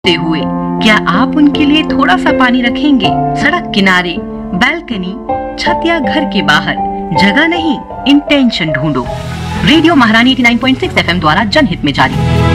ते हुए क्या आप उनके लिए थोड़ा सा पानी रखेंगे? सड़क किनारे, बालकनी, छत या घर के बाहर, जगह नहीं, इंटेंशन ढूंढो। रेडियो महारानी 89.6 एफएम द्वारा जनहित में जारी।